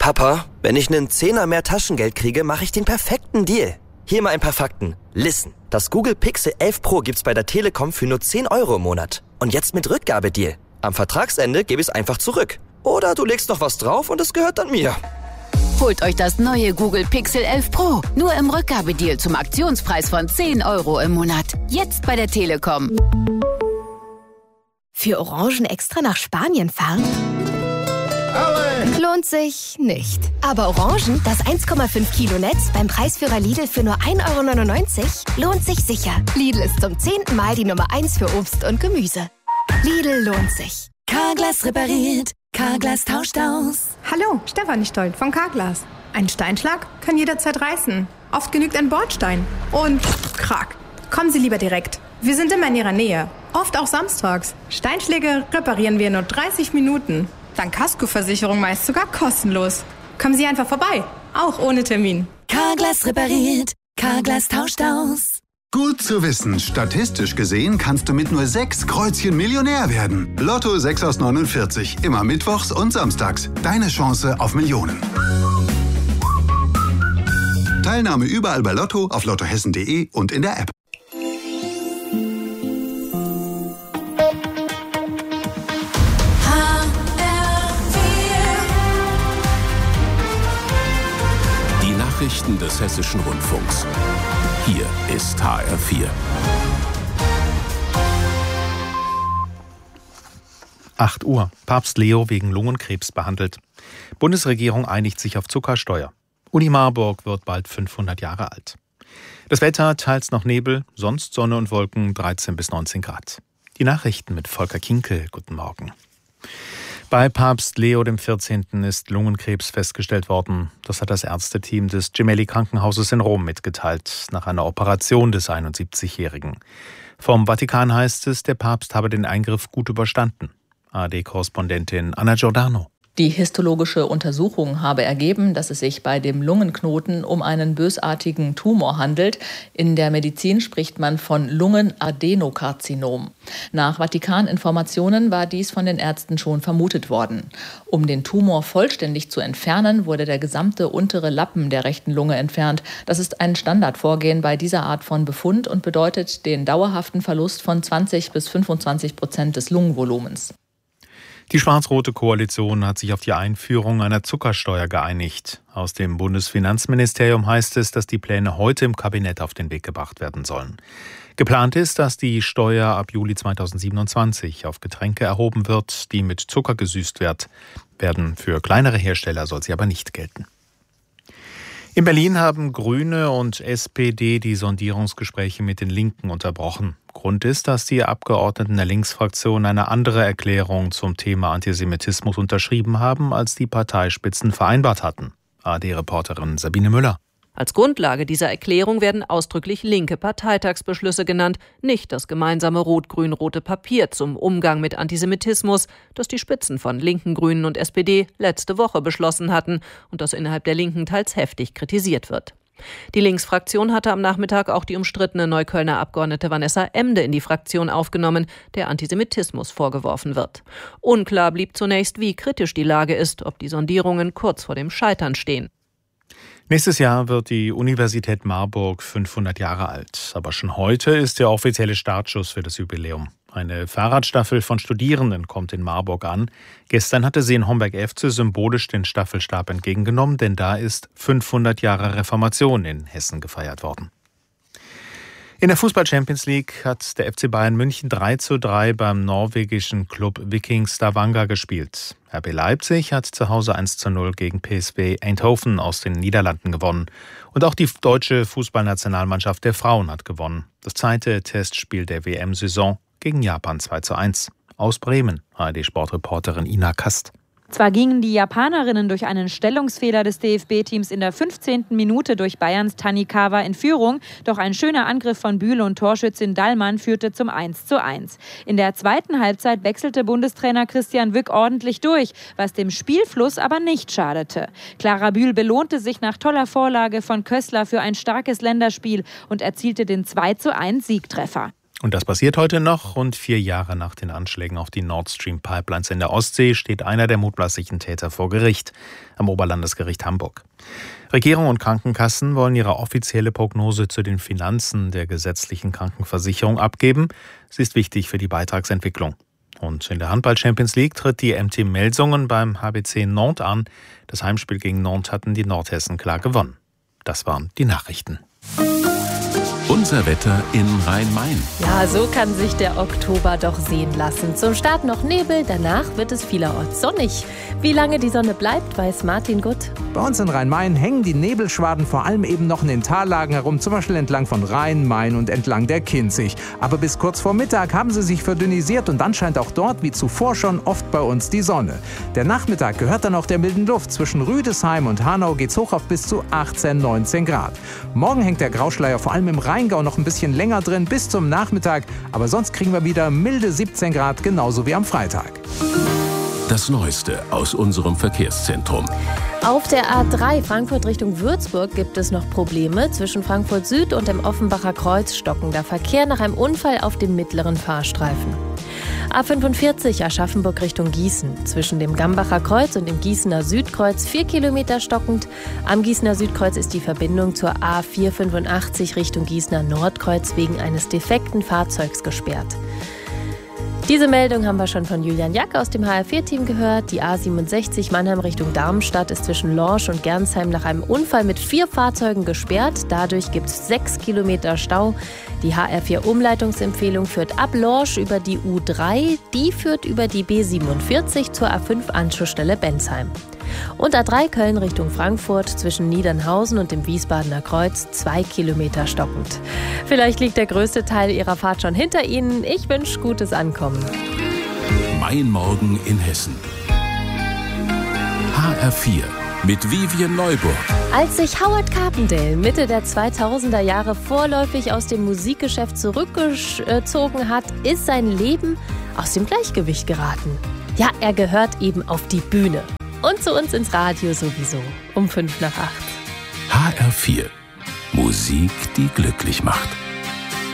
Papa, wenn ich einen Zehner mehr Taschengeld kriege, mache ich den perfekten Deal. Hier mal ein paar Fakten. Listen, das Google Pixel 11 Pro gibt's bei der Telekom für nur 10 € im Monat. Und jetzt mit Rückgabedeal. Am Vertragsende gebe ich es einfach zurück. Oder du legst noch was drauf und es gehört dann mir. Holt euch das neue Google Pixel 11 Pro. Nur im Rückgabedeal zum Aktionspreis von 10 € im Monat. Jetzt bei der Telekom. Für Orangen extra nach Spanien fahren? Lohnt sich nicht. Aber Orangen, das 1,5 Kilo Netz beim Preisführer Lidl für nur 1,99 € lohnt sich sicher. Lidl ist zum 10. Mal die Nummer 1 für Obst und Gemüse. Lidl lohnt sich. Carglass repariert, Carglass tauscht aus. Hallo, Stefanie Stoll von Carglass. Ein Steinschlag kann jederzeit reißen. Oft genügt ein Bordstein. Und krack. Kommen Sie lieber direkt. Wir sind immer in Ihrer Nähe. Oft auch samstags. Steinschläge reparieren wir in nur 30 Minuten. Dank Kaskoversicherung meist sogar kostenlos. Kommen Sie einfach vorbei, auch ohne Termin. Carglass repariert, Carglass tauscht aus. Gut zu wissen, statistisch gesehen kannst du mit nur 6 Kreuzchen Millionär werden. Lotto 6 aus 49, immer mittwochs und samstags. Deine Chance auf Millionen. Teilnahme überall bei Lotto, auf lottohessen.de und in der App. Nachrichten des Hessischen Rundfunks. Hier ist HR4. 8 Uhr. Papst Leo wegen Lungenkrebs behandelt. Bundesregierung einigt sich auf Zuckersteuer. Uni Marburg wird bald 500 Jahre alt. Das Wetter, teils noch Nebel, sonst Sonne und Wolken, 13 bis 19 Grad. Die Nachrichten mit Volker Kinkel. Guten Morgen. Bei Papst Leo XIV. Ist Lungenkrebs festgestellt worden. Das hat das Ärzteteam des Gemelli-Krankenhauses in Rom mitgeteilt, nach einer Operation des 71-Jährigen. Vom Vatikan heißt es, der Papst habe den Eingriff gut überstanden. ARD-Korrespondentin Anna Giordano. Die histologische Untersuchung habe ergeben, dass es sich bei dem Lungenknoten um einen bösartigen Tumor handelt. In der Medizin spricht man von Lungenadenokarzinom. Nach Vatikaninformationen war dies von den Ärzten schon vermutet worden. Um den Tumor vollständig zu entfernen, wurde der gesamte untere Lappen der rechten Lunge entfernt. Das ist ein Standardvorgehen bei dieser Art von Befund und bedeutet den dauerhaften Verlust von 20 bis 25% des Lungenvolumens. Die schwarz-rote Koalition hat sich auf die Einführung einer Zuckersteuer geeinigt. Aus dem Bundesfinanzministerium heißt es, dass die Pläne heute im Kabinett auf den Weg gebracht werden sollen. Geplant ist, dass die Steuer ab Juli 2027 auf Getränke erhoben wird, die mit Zucker gesüßt werden. Für kleinere Hersteller soll sie aber nicht gelten. In Berlin haben Grüne und SPD die Sondierungsgespräche mit den Linken unterbrochen. Grund ist, dass die Abgeordneten der Linksfraktion eine andere Erklärung zum Thema Antisemitismus unterschrieben haben, als die Parteispitzen vereinbart hatten. ARD-Reporterin Sabine Müller. Als Grundlage dieser Erklärung werden ausdrücklich linke Parteitagsbeschlüsse genannt, nicht das gemeinsame rot-grün-rote Papier zum Umgang mit Antisemitismus, das die Spitzen von Linken, Grünen und SPD letzte Woche beschlossen hatten und das innerhalb der Linken teils heftig kritisiert wird. Die Linksfraktion hatte am Nachmittag auch die umstrittene Neuköllner Abgeordnete Vanessa Emde in die Fraktion aufgenommen, der Antisemitismus vorgeworfen wird. Unklar blieb zunächst, wie kritisch die Lage ist, ob die Sondierungen kurz vor dem Scheitern stehen. Nächstes Jahr wird die Universität Marburg 500 Jahre alt. Aber schon heute ist der offizielle Startschuss für das Jubiläum. Eine Fahrradstaffel von Studierenden kommt in Marburg an. Gestern hatte sie in Homberg-Efze symbolisch den Staffelstab entgegengenommen, denn da ist 500 Jahre Reformation in Hessen gefeiert worden. In der Fußball-Champions League hat der FC Bayern München 3:3 beim norwegischen Club Viking Stavanger gespielt. RB Leipzig hat zu Hause 1:0 gegen PSV Eindhoven aus den Niederlanden gewonnen. Und auch die deutsche Fußballnationalmannschaft der Frauen hat gewonnen. Das zweite Testspiel der WM-Saison gegen Japan 2:1. Aus Bremen, ARD-Sportreporterin Ina Kast. Zwar gingen die Japanerinnen durch einen Stellungsfehler des DFB-Teams in der 15. Minute durch Bayerns Tanikawa in Führung, doch ein schöner Angriff von Bühl und Torschützin Dallmann führte zum 1:1. In der zweiten Halbzeit wechselte Bundestrainer Christian Wück ordentlich durch, was dem Spielfluss aber nicht schadete. Clara Bühl belohnte sich nach toller Vorlage von Kössler für ein starkes Länderspiel und erzielte den 2:1 Siegtreffer. Und das passiert heute noch. Rund 4 Jahre nach den Anschlägen auf die Nord Stream Pipelines in der Ostsee steht einer der mutmaßlichen Täter vor Gericht am Oberlandesgericht Hamburg. Regierung und Krankenkassen wollen ihre offizielle Prognose zu den Finanzen der gesetzlichen Krankenversicherung abgeben. Sie ist wichtig für die Beitragsentwicklung. Und in der Handball-Champions League tritt die MT Melsungen beim HBC Nantes an. Das Heimspiel gegen Nantes hatten die Nordhessen klar gewonnen. Das waren die Nachrichten. Unser Wetter in Rhein-Main. Ja, so kann sich der Oktober doch sehen lassen. Zum Start noch Nebel, danach wird es vielerorts sonnig. Wie lange die Sonne bleibt, weiß Martin Gutt. Bei uns in Rhein-Main hängen die Nebelschwaden vor allem eben noch in den Tallagen herum, zum Beispiel entlang von Rhein, Main und entlang der Kinzig. Aber bis kurz vor Mittag haben sie sich verdünnisiert und dann scheint auch dort, wie zuvor schon, oft bei uns die Sonne. Der Nachmittag gehört dann auch der milden Luft. Zwischen Rüdesheim und Hanau geht's hoch auf bis zu 18, 19 Grad. Morgen hängt der Grauschleier vor allem im Rheingau noch ein bisschen länger drin, bis zum Nachmittag. Aber sonst kriegen wir wieder milde 17 Grad, genauso wie am Freitag. Das Neueste aus unserem Verkehrszentrum. Auf der A3 Frankfurt Richtung Würzburg gibt es noch Probleme. Zwischen Frankfurt Süd und dem Offenbacher Kreuz stockender Verkehr nach einem Unfall auf dem mittleren Fahrstreifen. A45 Aschaffenburg Richtung Gießen. Zwischen dem Gambacher Kreuz und dem Gießener Südkreuz 4 Kilometer stockend. Am Gießener Südkreuz ist die Verbindung zur A485 Richtung Gießener Nordkreuz wegen eines defekten Fahrzeugs gesperrt. Diese Meldung haben wir schon von Julian Jack aus dem HR4-Team gehört. Die A67 Mannheim Richtung Darmstadt ist zwischen Lorsch und Gernsheim nach einem Unfall mit 4 Fahrzeugen gesperrt. Dadurch gibt es 6 Kilometer Stau. Die HR4-Umleitungsempfehlung führt ab Lorsch über die U3. Die führt über die B47 zur A5-Anschlussstelle Bensheim. Und A3 Köln Richtung Frankfurt zwischen Niedernhausen und dem Wiesbadener Kreuz 2 Kilometer stockend. Vielleicht liegt der größte Teil Ihrer Fahrt schon hinter Ihnen. Ich wünsche gutes Ankommen. Mein Morgen in Hessen. HR4 mit Vivian Neuburg. Als sich Howard Carpendale Mitte der 2000er Jahre vorläufig aus dem Musikgeschäft zurückgezogen hat, ist sein Leben aus dem Gleichgewicht geraten. Ja, er gehört eben auf die Bühne. Und zu uns ins Radio sowieso, um 7:55. HR4. Musik, die glücklich macht.